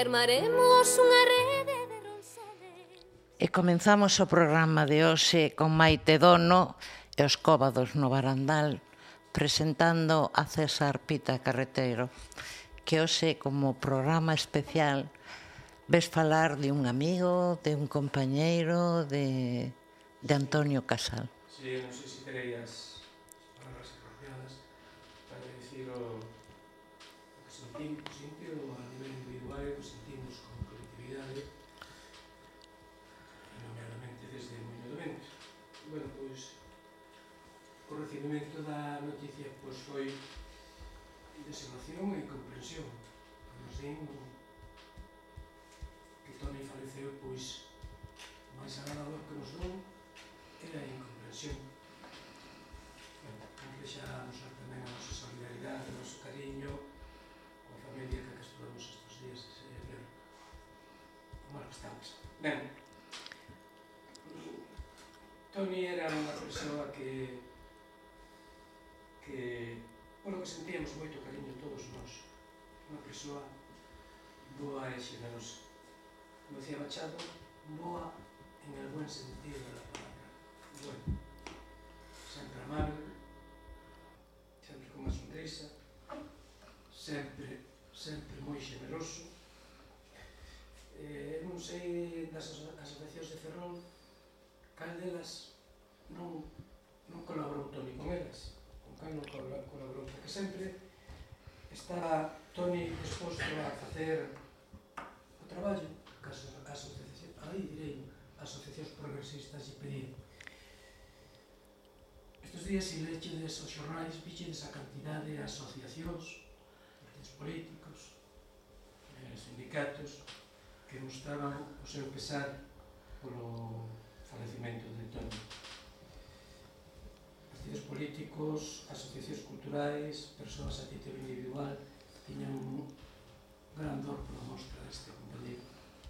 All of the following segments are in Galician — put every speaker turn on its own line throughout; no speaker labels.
armaremos unha rede de ronceles.
E comenzamos o programa de hoxe con Maite Dono e os Cóbados no Barandal presentando a César Pita Carreteiro, que hoxe como programa especial ves falar de un amigo, de un compañeiro, de Antonio Casal.
Sí, non sei se terei as palabras apropiadas para dicir o que sentimos a nivel individual e o que sentimos como colectividade, e nomeadamente desde Moinho do Vento. Bueno, pois, o recibimento da noticia pois foi desolación e comprensión. Nos din que Toni faleceu, pois, máis agradador que nos non é a incomprensión. Antes xa mostrar tamén a nosa solidaridade, o noso cariño coa familia que estudamos estes días e ver como que estamos. Ben, Toni era unha persoa que polo que sentíamos moito cariño todos nós, unha persoa boa e xenerosa. Como decía Machado, boa en el buen sentido da palabra. Bueno, sempre amable, sempre con unha sonrisa, sempre moi xeneroso. Non sei das asociacións de Ferrol cal delas non colaborou Toni con elas, con cal non colaborou, porque sempre estaba Toni disposto a facer o traballo que as asociacións progresistas lle pedían. Estes días, se lechedes os xornais, vichedes a cantidade de asociacións, partidos políticos, sindicatos, que mostraban o seu pesar polo falecimento de Toni. Partidos políticos, asociacións culturais, persoas a título individual, tiñan un gran dor pola mostra deste compañeiro.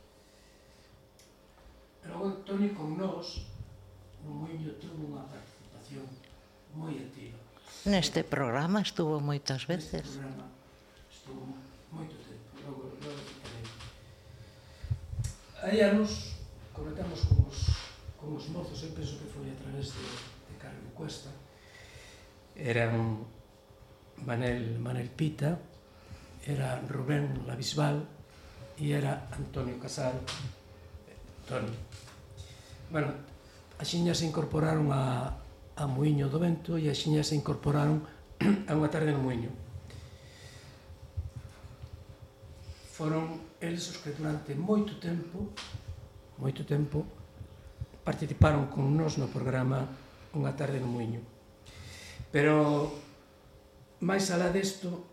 E logo Toni con nós, no Moinho, tuvo unha participación moi activa.
Neste programa estuvo moitas veces.
Neste programa estuvo moito tempo, logo citarei. Hai anos, comentamos con os mozos, eu penso que foi a través de Carmen Cuesta, eran Manel Pita, era Rubén Labisbal e era Antonio Casal, Toni. Bueno, axiña se incorporaron a Moinho do Vento e axiña se incorporaron a Unha tarde no Moinho. Foron eles os que durante moito tempo, participaron con nós no programa Unha tarde no Moinho. Pero, máis alá desto,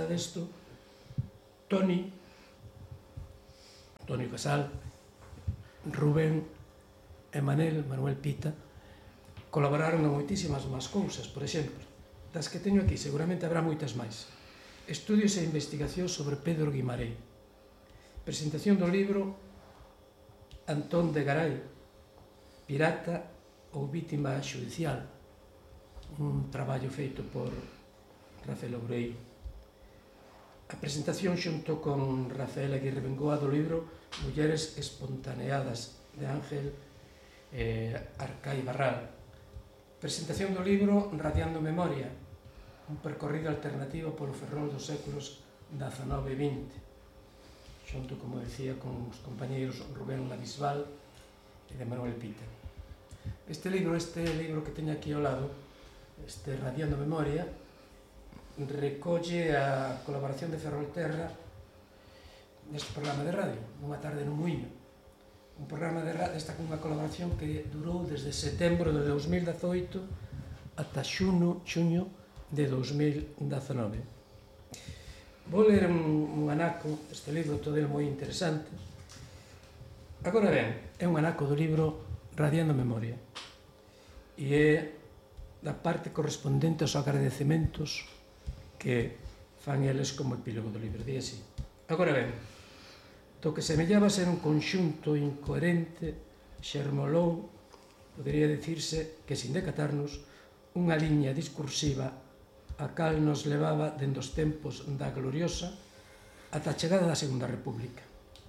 Toni, Antonio Casal, Rubén e Manuel Pita, colaboraron en moitísimas máis cousas, por exemplo, das que teño aquí, seguramente habrá moitas máis. Estudios e investigacións sobre Pedro Guimarães. Presentación do libro Antón de Garay, Pirata ou vítima xudicial, un traballo feito por Rafael Obreiro. A presentación xunto con Rafael Aguirre Bengoa do libro Mulleres espontaneadas, de Ángel Arcai Barral. Presentación do libro Radiando Memoria, un percorrido alternativo polo Ferrol dos séculos XIX e XX, xunto, como decía, con os compañeiros Rubén Labisbal e de Manuel Pita. Este libro que teño aquí ao lado, este Radiando Memoria, recolle a colaboración de Ferrolterra neste programa de radio, Unha tarde no Moinho. Un programa de radio, esta cunha colaboración que durou desde setembro de 2018 ata xuño de 2019. Vou ler un anaco, este libro todo é moi interesante. Agora ben, é un anaco do libro Radiando Memoria e é da parte correspondente aos agradecementos que fan eles como epílogo do libro. Di así: agora ben, do que semellaba ser un conxunto incoherente, xermolou, podería dicirse que, sin decatarnos, unha liña discursiva a cal nos levaba dende os tempos da gloriosa ata a chegada da Segunda República.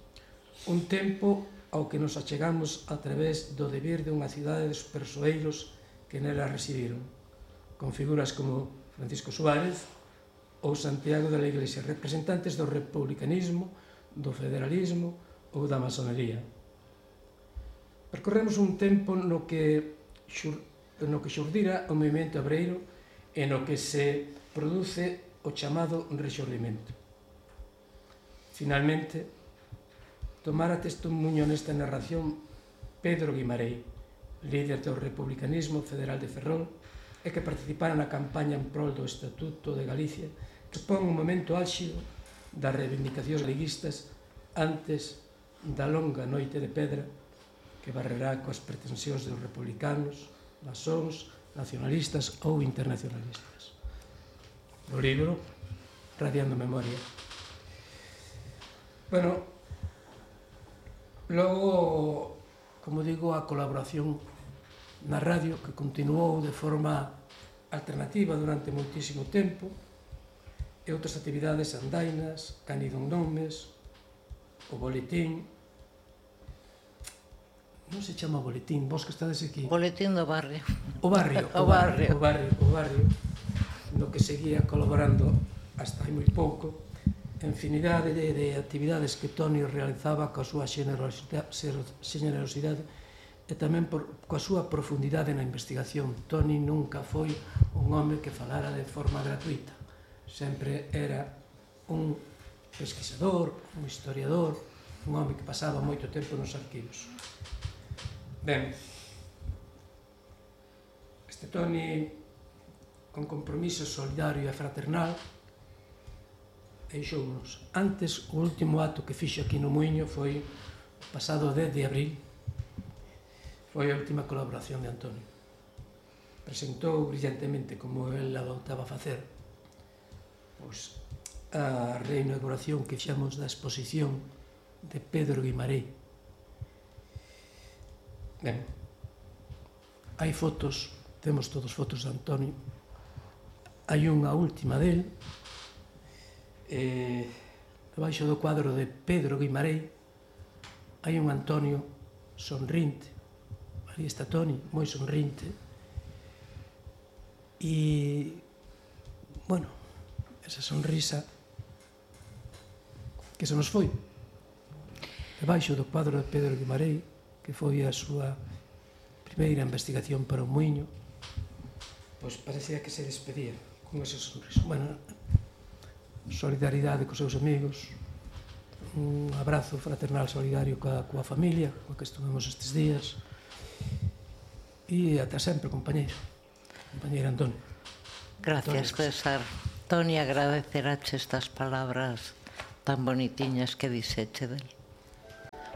Un tempo ao que nos achegamos a través do devir de unha cidade dos persoeiros que nela residiron, con figuras como Francisco Suárez ou Santiago de la Iglesia, representantes do republicanismo, do federalismo ou da masonería. Percorremos un tempo no que xurdira o movimento obreiro e no que se produce o chamado rexurdimento. Finalmente, tomara testemunho nesta narración Pedro Guimarães, líder do republicanismo federal de Ferrol e que participara na campaña en prol do Estatuto de Galicia, que supón un momento álxido das reivindicacións liguistas antes da longa noite de pedra que barrerá coas pretensións dos republicanos, masóns, nacionalistas ou internacionalistas. O libro, Radiando Memoria. Bueno, logo, como digo, a colaboración na radio que continuou de forma alternativa durante moitísimo tempo e outras actividades andainas, Canidon Nomes, o boletín. Non se chama boletín, vos que estades aquí.
Boletín do barrio.
O barrio,
O barrio.
no que seguía colaborando hasta hai moi pouco, infinidade de actividades que Toni realizaba coa súa xenerosidade e tamén coa súa profundidade na investigación. Toni nunca foi un home que falara de forma gratuita. Sempre era un pesquisador, un historiador, un home que pasaba moito tempo nos arquivos. Ben, este Toni, con compromiso solidario e fraternal, deixounos. Antes, o último acto que fixo aquí no Muiño foi o pasado 10 de abril. Foi a última colaboración de Antonio. Presentou brillantemente, como el adoutaba facer, pois, a reinauguración que fixamos da exposición de Pedro Guimarães. Ben, hai fotos, temos todos fotos de Antonio. Hai unha última del, debaixo do cuadro de Pedro Guimarães hai un Antonio sonrinte. Ali está Toni, moi sonrinte. E, bueno, esa sonrisa que se nos foi debaixo do cuadro de Pedro Guimarães, que foi a súa primeira investigación para o Muiño, pois parecía que se despedía con ese sonriso. Bueno, solidaridade cos seus amigos, un abrazo fraternal solidario coa familia, coa que estuvemos estes días, e ata sempre, compañeiro Antonio.
Gracias, César. Toni, agradecerache estas palabras tan bonitiñas que dixeche del.